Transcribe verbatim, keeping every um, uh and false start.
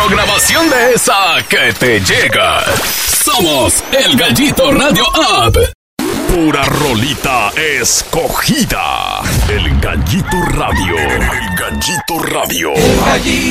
programación de esa que te llega. Somos el Gallito Radio App. Pura rolita escogida. El Gallito Radio. El Gallito Radio. El Gallito.